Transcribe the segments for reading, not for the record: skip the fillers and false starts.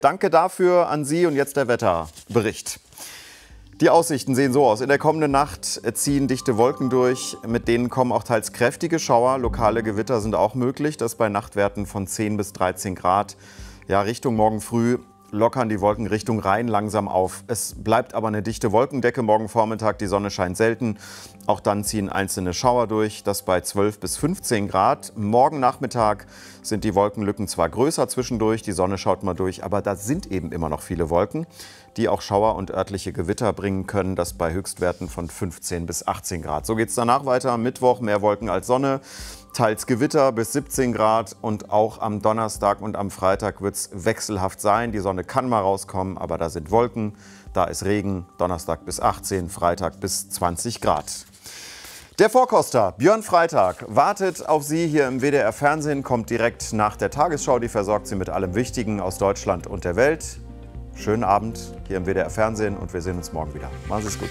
Danke dafür an Sie und jetzt der Wetterbericht. Die Aussichten sehen so aus. In der kommenden Nacht ziehen dichte Wolken durch. Mit denen kommen auch teils kräftige Schauer. Lokale Gewitter sind auch möglich. Das bei Nachtwerten von 10 bis 13 Grad. Ja, Richtung morgen früh lockern die Wolken Richtung Rhein langsam auf. Es bleibt aber eine dichte Wolkendecke morgen Vormittag. Die Sonne scheint selten. Auch dann ziehen einzelne Schauer durch. Das bei 12 bis 15 Grad. Morgen Nachmittag sind die Wolkenlücken zwar größer zwischendurch. Die Sonne schaut mal durch. Aber da sind eben immer noch viele Wolken, die auch Schauer und örtliche Gewitter bringen können. Das bei Höchstwerten von 15 bis 18 Grad. So geht es danach weiter. Mittwoch mehr Wolken als Sonne. Teils Gewitter bis 17 Grad und auch am Donnerstag und am Freitag wird es wechselhaft sein. Die Sonne kann mal rauskommen, aber da sind Wolken, da ist Regen. Donnerstag bis 18, Freitag bis 20 Grad. Der Vorkoster Björn Freitag wartet auf Sie hier im WDR Fernsehen, kommt direkt nach der Tagesschau. Die versorgt Sie mit allem Wichtigen aus Deutschland und der Welt. Schönen Abend hier im WDR Fernsehen und wir sehen uns morgen wieder. Machen Sie es gut.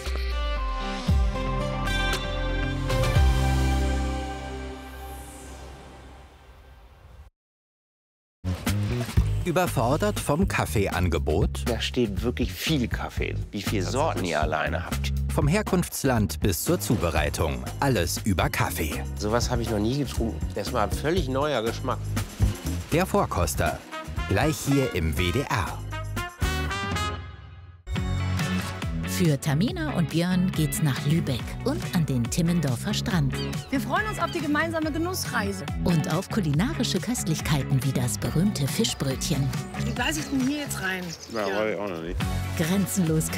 Überfordert vom Kaffeeangebot? Da steht wirklich viel Kaffee. Wie viele Sorten ihr alleine habt. Vom Herkunftsland bis zur Zubereitung. Alles über Kaffee. Sowas habe ich noch nie getrunken. Das war ein völlig neuer Geschmack. Der Vorkoster. Gleich hier im WDR. Für Tamina und Björn geht's nach Lübeck und an den Timmendorfer Strand. Wir freuen uns auf die gemeinsame Genussreise. Und auf kulinarische Köstlichkeiten wie das berühmte Fischbrötchen. Wie beiß ich denn hier jetzt rein? Na, weiß ich auch noch nicht. Grenzenlos